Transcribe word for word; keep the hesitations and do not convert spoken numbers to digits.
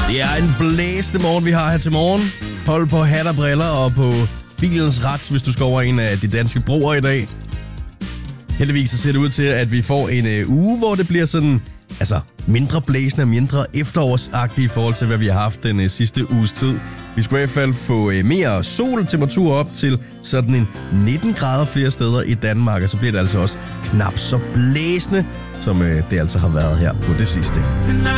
Det er en blæsende morgen, vi har her til morgen. Hold på hat og briller og på bilens ret, hvis du skal over en af de danske broer i dag. Heldigvis så ser det ud til, at vi får en øh, uge, hvor det bliver sådan, altså mindre blæsende og mindre efterårsagtigt i forhold til, hvad vi har haft den øh, sidste uges tid. Vi skal i hvert fald få øh, mere sol, temperatur op til sådan en nitten grader flere steder i Danmark, og så bliver det altså også knap så blæsende, som øh, det altså har været her på det sidste.